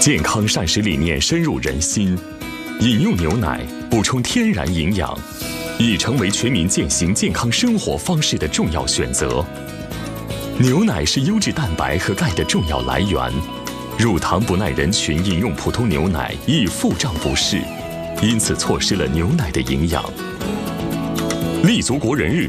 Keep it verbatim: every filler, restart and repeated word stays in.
健康膳食理念深入人心，饮用牛奶补充天然营养，已成为全民践行健康生活方式的重要选择。牛奶是优质蛋白和钙的重要来源，乳糖不耐人群饮用普通牛奶易腹胀不适，因此错失了牛奶的营养。立足国人日